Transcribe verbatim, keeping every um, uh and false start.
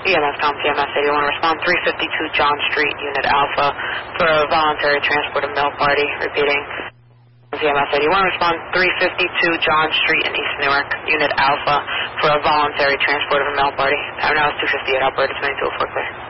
E M S com T M S eighty-one, respond three fifty-two John Street, Unit Alpha, for a voluntary transport of mail party. Repeating, T M S eighty-one, respond three fifty-two John Street in East Newark, Unit Alpha, for a voluntary transport of a mail party. Time now is two fifty-eight, operator twenty-two oh four clear.